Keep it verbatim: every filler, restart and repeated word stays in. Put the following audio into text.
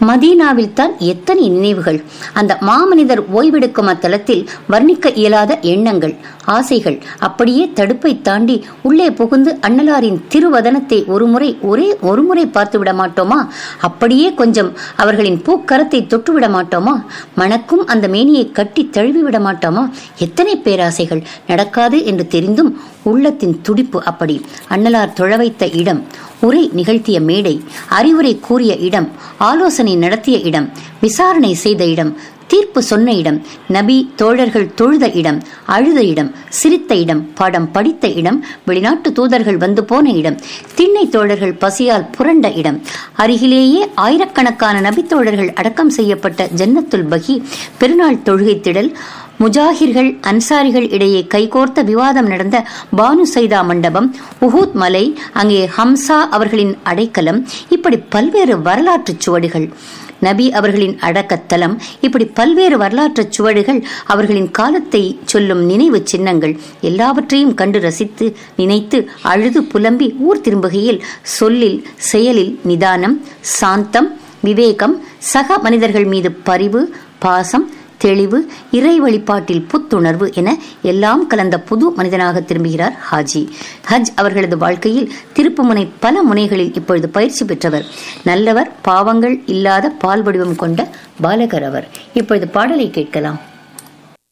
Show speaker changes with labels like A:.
A: மதீனாவில் தான் எத்தனை நினைவுகள்! அந்த மாமனிதர் ஓய்வெடுக்கும் அத்தலத்தில் வர்ணிக்க இயலாத எண்ணங்கள், ஆசைகள் அப்படியே தடுப்பை தாண்டி உள்ளே புகுந்து அண்ணலாரின் திருவதனத்தை ஒருமுறை ஒரே ஒருமுறை பார்த்து விட மாட்டோமா? அப்படியே கொஞ்சம் அவர்களின் பூக்கரத்தை தொட்டுவிட மாட்டோமா? மணக்கும் அந்த மேனியை கட்டி தழுவி விட மாட்டோமா? எத்தனை பேராசைகள்! நடக்காது என்று தெரிந்தும் உள்ளத்தின் துடிப்பு அப்படி. அண்ணலார் தொழ வைத்த இடம், உரை நிகழ்த்திய மேடை, அறிவுரை கூறிய இடம், ஆலோசனை நடத்திய இடம், விசாரணை செய்த இடம், தீர்ப்பு சொன்ன இடம், நபி தோழர்கள் தொழுத இடம், அழுத இடம், சிரித்த இடம், பாடம் படித்த இடம், வெளிநாட்டு தூதர்கள் வந்து போன இடம், திண்ணை தோழர்கள் பசியால் புரண்ட இடம், அருகிலேயே ஆயிரக்கணக்கான நபி தோழர்கள் அடக்கம் செய்யப்பட்ட ஜன்னத்துல் பகி, பெருநாள் தொழுகை திடல், முஜாஹிர்கள் அன்சாரிகள் இடையே கைகோர்த்த விவாதம் நடந்த பானு சைதா மண்டபம், உஹூத் மலை, அங்கே ஹம்சா அவர்களின் அடைக்கலம், இப்படி பல்வேறு வரலாற்று சுவடுகள். நபி அவர்களின் அடக்கத்தலம், இப்படி பல்வேறு வரலாற்று சுவடுகள், அவர்களின் காலத்தை சொல்லும் நினைவு சின்னங்கள் எல்லாவற்றையும் கண்டு ரசித்து நினைத்து அழுது புலம்பி ஊர் திரும்புகையில் சொல்லில் செயலில் நிதானம், சாந்தம், விவேகம், சக மனிதர்கள் மீது பரிவு, பாசம், தெளிவு, இறை வழிபாட்டில் புத்துணர்வு என எல்லாம் கலந்த புது மனிதனாக திரும்புகிறார் ஹாஜி. ஹஜ் அவர்களது வாழ்க்கையில் திருப்புமுனை பல முனைகளில் இப்பொழுது பயிற்சி பெற்றவர். நல்லவர், பாவங்கள் இல்லாத பால் வடிவம் கொண்ட பாலகர் அவர். இப்பொழுது பாடலை கேட்கலாம்.